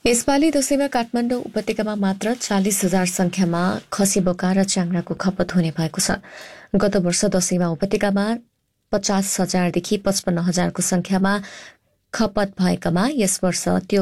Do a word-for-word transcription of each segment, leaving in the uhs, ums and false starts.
यसपालि दशैंमा काठमाडौँ उपत्यकामा मात्र चालिस हजार संख्यामा खसी बोका र च्याङ्राको खपत हुने भएको छ। गत वर्ष दशैंमा उपत्यकामा पचास हजारदेखि पचपन्न हजारको संख्यामा खपत भएकामा यस वर्ष त्यो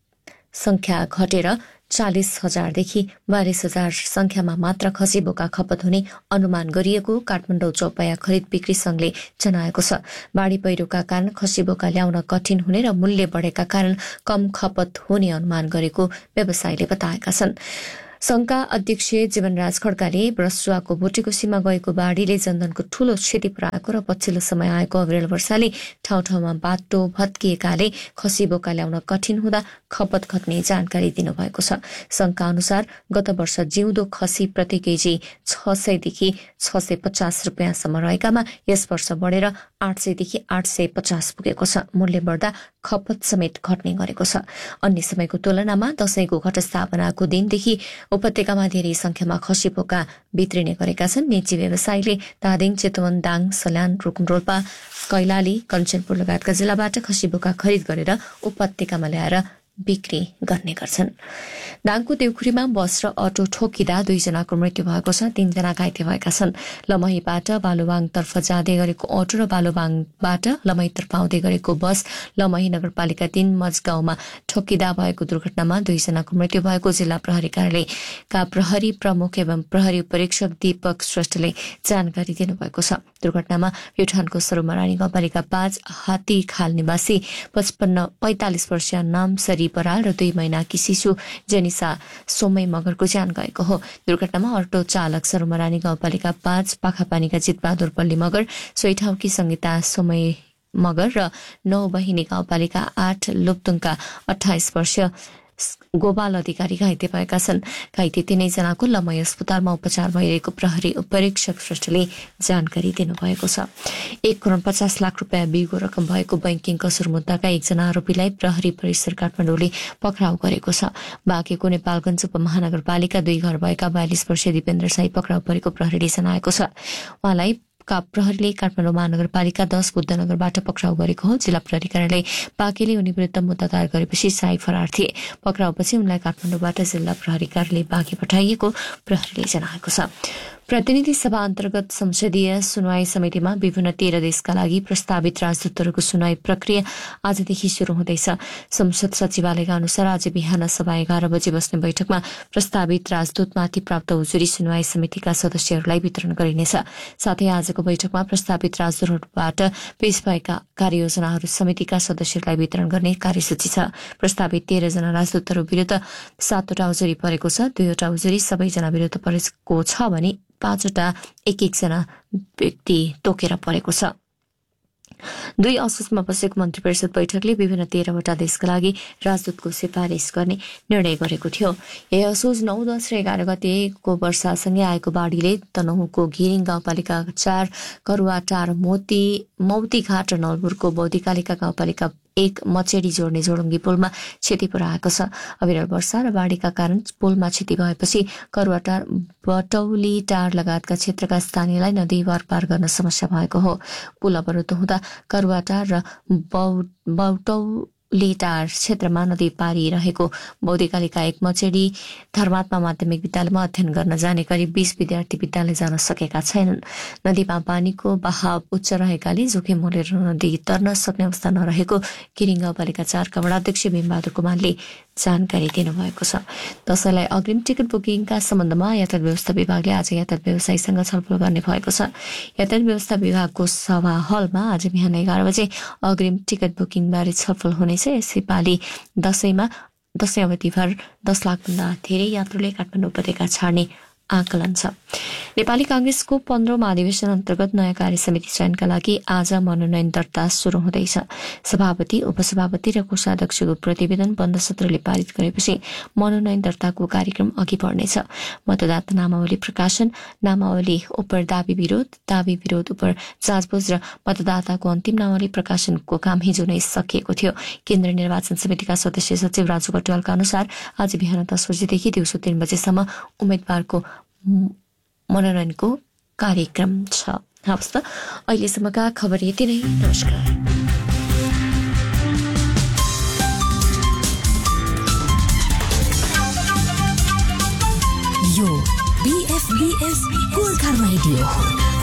संख्या घटेर चालिस हजारदेखि बाइस हजार संख्यामा मात्र खसी बोका खपत हुने अनुमान गरिएको काठमाडौँ चौपाया खरिद बिक्री संघले जनाएको छ। बाढ़ी पहिरोका कारण खसी बोका ल्याउन कठिन हुने र मूल्य बढ़ेका कारण कम खपत हुने अनुमान गरेको व्यवसायीले बताएका छन्। संघका अध्यक्ष जीवनराज खड्काले ब्रसुवाको भोटेकोसीमा गएको बाढ़ीले जनधनको ठूलो क्षति पुर्याएको र पछिल्लो समय आएको अविरल वर्षाले ठाउँ ठाउँमा बाटो भत्किएकाले खसी बोका ल्याउन कठिन हुँदा खपत घट्ने जानकारी दिनुभएको छ। संघका अनुसार गत वर्ष जिउँदो खसी प्रति केजी छ सयदेखि छ सय पचास रुपियाँसम्म रहेकामा यस वर्ष बढ़ेर आठ सयदेखि आठ सय पचास पुगेको छ। मूल्य बढ्दा खपत समेत घट्ने गरेको छ। अन्य समयको तुलनामा दशैंको घटस्थापनाको दिनदेखि उपत्यकामा धेरै संख्यामा खसी बोका बित्रिने गरेका छन्। मेची व्यवसायीले धादिङ, चितवन, दाङ, सल्यान, रुकुमरोल्पा, कैलाली, कञ्चनपुर लगायतका जिल्लाबाट खसी बोका खरिद गरेर उपत्यकामा ल्याएर बिक्री गर्ने गर्छन्। दाङको देउखुरीमा बस र अटो ठोकिँदा दुईजनाको मृत्यु भएको छ, तीनजना घाइते भएका छन्। लमहीबाट बालुवाङतर्फ जाँदै गरेको अटो र बालुवाङबाट लमहीतर्फ आउँदै गरेको बस लमही नगरपालिका तीन मजगाउँमा ठोकिँदा भएको दुर्घटनामा दुईजनाको मृत्यु भएको जिल्ला प्रहरी कार्यालयका प्रहरी प्रमुख एवं प्रहरी उपरीक्षक दीपक श्रेष्ठले जानकारी दिनुभएको छ। दुर्घटनामा प्युठानको सरुमरानी गाउँपालिका पाँच हात्तीखाल निवासी पचपन्न पैंतालिस वर्षीय नामसरी बराल र दुई महिनाकी शिशु जेनिसा सोमै मगरको ज्यान गएको हो। दुर्घटनामा अटो चालक सरुमरानी गाउँपालिका पाँच पाखापानीका जितबहादुर पल्ली मगर, सोही संगीता सोमै मगर र नौ बहिनी गाउँपालिका आठ लुप्तुङका अठाइस वर्षीय गोपाल अधिकारी घाइते भएका छन्। घाइते तीनैजनाको लमही अस्पतालमा उपचार भइरहेको प्रहरी उपरीक्षक श्रेष्ठले जानकारी दिनुभएको छ। एक करोड़ पचास लाख रुपियाँ बिगो रकम भएको बैंकिङ कसुर मुद्दाका एकजना आरोपीलाई प्रहरी परिसर काठमाडौँले पक्राउ गरेको छ। बाँकेको नेपालगञ्ज उपमहानगरपालिका दुई घर भएका बयालिस वर्षीय दिपेन्द्र साई पक्राउ परेको प्रहरीले जनाएको छ। उहाँलाई का प्रहरीले काठमाडौँ महानगरपालिका दश बुद्धनगरबाट पक्राउ गरेको हो। जिल्ला प्रहरी कार्यालय बाँकेले उनी विरुद्ध मुद्दा दायर गरेपछि साई फरार थिए। पक्राउपछि उनलाई काठमाडौँबाट जिल्ला प्रहरी कार्यालय बाँके पठाइएको प्रहरीले जनाएको छ। प्रतिनिधि सभा अन्तर्गत संसदीय सुनवाई समितिमा विभिन्न तेह्र देशका लागि प्रस्तावित राजदूतहरूको सुनवाई प्रक्रिया आजदेखि शुरू हुँदैछ। संसद सचिवालयका अनुसार आज बिहान सभा एघार बजे बस्ने बैठकमा प्रस्तावित राजदूतमाथि प्राप्त उजुरी सुनवाई समितिका सदस्यहरूलाई वितरण गरिनेछ। साथै आजको बैठकमा प्रस्तावित राजदूतहरूबाट पेश भएका कार्ययोजनाहरू समितिका सदस्यहरूलाई वितरण गर्ने कार्यसूची छ। प्रस्तावित तेह्र जना राजदूतहरू विरुद्ध सातवटा उजुरी परेको छ। दुईवटा उजुरी सबैजना विरुद्ध परेको छ भने पाँचवटा एक एकजना व्यक्ति तोकेर परेको छ। दुई असोजमा बसेको मन्त्री परिषद बैठकले विभिन्न तेह्रवटा देशका लागि राजदूतको सिफारिस गर्ने निर्णय गरेको थियो। यही असोज नौ दस र एघार गतेको वर्षासँगै आएको बाढ़ीले तनहुँको घिरिङ गाउँपालिका चार, करुवाटार, मोती मौतीघाट र नलबुरको बौद्धिकालिका गाउँपालिका एक मचेडी जोड्ने जोडुङ्गी पुलमा क्षति पुर्याएको छ। अविरल वर्षा र बाढ़ीका कारण पुलमा क्षति भएपछि करुवाटार, बटौली टार लगायतका क्षेत्रका स्थानीयलाई नदी पार पार गर्न समस्या भएको हो। पुल अवरुद्ध हुँदा करुवाटार र बटौली टार क्षेत्रमा नदी पारी रहेको बौद्धिकालिका एक मचेडी धर्मात्मा माध्यमिक विद्यालयमा अध्ययन गर्न जाने करिब बीस विद्यार्थी विद्यालय जान सकेका छैनन्। नदीमा पानीको बहाव उच्च रहेकाले जोखिम मोलेर नदी तर्न सक्ने अवस्था नरहेको घिरिङ गाउँपालिका चारका वडाध्यक्ष भीमबहादुर कुमारले जानकारी दिनुभएको छ। दशैंलाई अग्रिम टिकट बुकिङका सम्बन्धमा यातायात व्यवस्था विभागले आज यातायात व्यवसायीसँग छलफल गर्ने भएको छ। यातायात व्यवस्था विभागको सभा हलमा आज बिहान एघार बजे अग्रिम टिकट बुकिङबारे छलफल हुनेछ। यसैपालि दशैंमा दशैं अवधिभर दस लाखभन्दा धेरै यात्रुले काठमाडौँ उपत्यका छाड्ने आकलन छ। नेपाली कांग्रेसको पन्ध्रौं महाधिवेशन अन्तर्गत नयाँ कार्य समिति चयनका लागि आज मनोनयन दर्ता शुरू हुँदैछ। सभापति, उपसभापति र कोषाध्यक्षको प्रतिवेदन बन्द सत्रले पारित गरेपछि मनोनयन दर्ताको कार्यक्रम अघि बढ्नेछ। मतदाता नामावली प्रकाशन, नामावली उप दावी विरोध, दावी विरोध उप जाँचबुझ र मतदाताको अन्तिम नामावली प्रकाशनको काम हिजो नै सकिएको थियो। केन्द्रीय निर्वाचन समितिका सदस्य सचिव राजु कटुवालका अनुसार आज बिहान दस बजेदेखि दिउँसो तीन बजेसम्म उम्मेद्वारको मनोनयनको कार्यक्रम छ। हवस् त, अहिलेसम्मका खबर यति नै। नमस्कार। बीएफबीएस गोर्खा रेडियो।